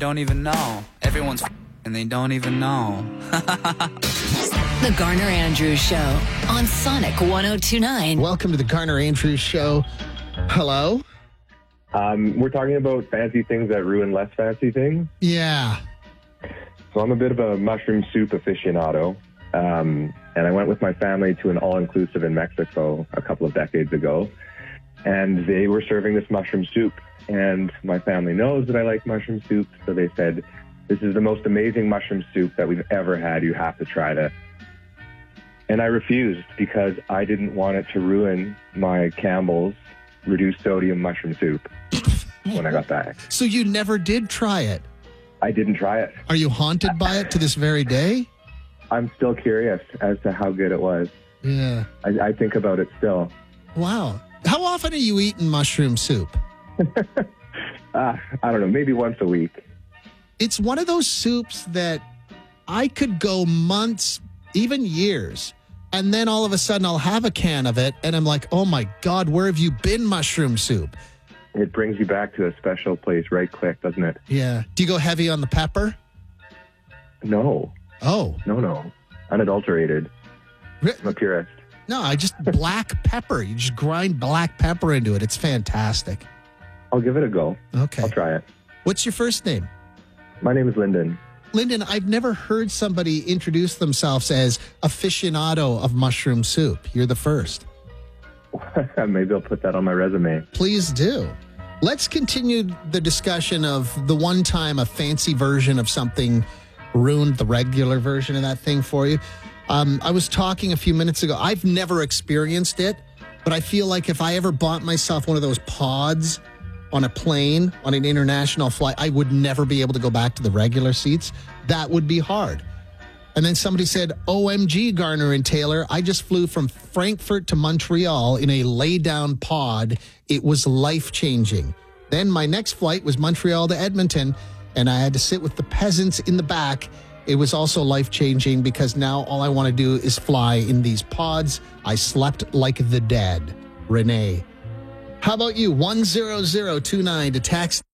Don't even know. Everyone's and they don't even know. The Garner Andrews Show on Sonic 102.9. Welcome to the Garner Andrews Show. Hello? We're talking about fancy things that ruin less fancy things. Yeah. So I'm a bit of a mushroom soup aficionado. And I went with my family to an all-inclusive in Mexico a couple of decades ago. And they were serving this mushroom soup. And my family knows that I like mushroom soup. So they said, this is the most amazing mushroom soup that we've ever had. You have to try this. And I refused because I didn't want it to ruin my Campbell's reduced sodium mushroom soup when I got back. So you never did try it? I didn't try it. Are you haunted by it to this very day? I'm still curious as to how good it was. Yeah. I think about it still. Wow. How often are you eating mushroom soup? I don't know, maybe once a week. It's one of those soups that I could go months, even years, and then all of a sudden I'll have a can of it, and I'm like, oh my God, where have you been, mushroom soup? It brings you back to a special place right quick, doesn't it? Yeah. Do you go heavy on the pepper? No. Oh. No. Unadulterated. I'm a purist. No, I just black pepper. You just grind black pepper into it. It's fantastic. I'll give it a go. Okay. I'll try it. What's your first name? My name is Lyndon. Lyndon, I've never heard somebody introduce themselves as aficionado of mushroom soup. You're the first. Maybe I'll put that on my resume. Please do. Let's continue the discussion of the one time a fancy version of something ruined the regular version of that thing for you. I was talking a few minutes ago. I've never experienced it, but I feel like if I ever bought myself one of those pods on a plane, on an international flight, I would never be able to go back to the regular seats. That would be hard. And then somebody said, OMG, Garner and Taylor, I just flew from Frankfurt to Montreal in a lay-down pod. It was life-changing. Then my next flight was Montreal to Edmonton, and I had to sit with the peasants in the back. It was also life-changing because now all I want to do is fly in these pods. I slept like the dead. Renee. How about you? 10029 to text